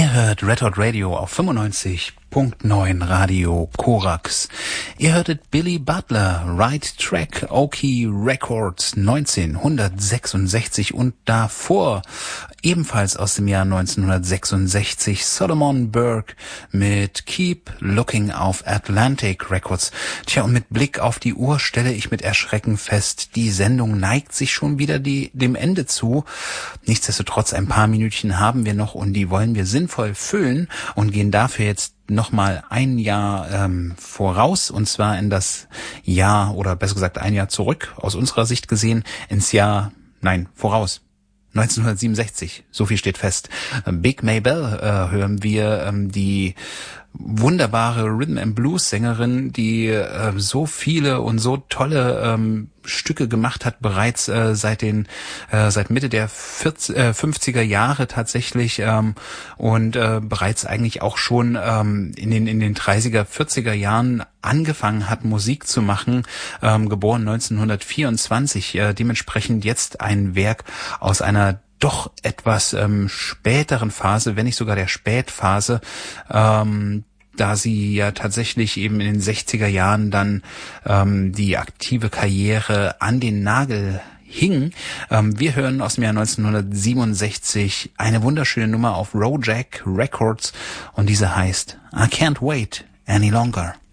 Ihr hört Red Hot Radio auf 95.9 Radio Korax. Ihr hörtet Billy Butler, Right Track, Oki Records 1966 und davor ebenfalls aus dem Jahr 1966 Solomon Burke mit Keep Looking auf Atlantic Records. Tja, und mit Blick auf die Uhr stelle ich mit Erschrecken fest, die Sendung neigt sich schon wieder dem Ende zu. Nichtsdestotrotz ein paar Minütchen haben wir noch und die wollen wir sinnvoll füllen und gehen dafür jetzt nochmal ein Jahr voraus, und zwar in das Jahr, oder besser gesagt ein Jahr zurück, aus unserer Sicht gesehen, voraus. 1967, so viel steht fest. Big Maybelle hören wir, die wunderbare Rhythm and Blues Sängerin, die so viele und so tolle Stücke gemacht hat, bereits seit Mitte der 50er Jahre tatsächlich, und bereits eigentlich auch schon in den 30er, 40er Jahren angefangen hat, Musik zu machen, geboren 1924, dementsprechend jetzt ein Werk aus einer doch etwas späteren Phase, wenn nicht sogar der Spätphase, da sie ja tatsächlich eben in den 60er Jahren dann die aktive Karriere an den Nagel hing. Wir hören aus dem Jahr 1967 eine wunderschöne Nummer auf Rojack Records und diese heißt I Can't Wait Any Longer.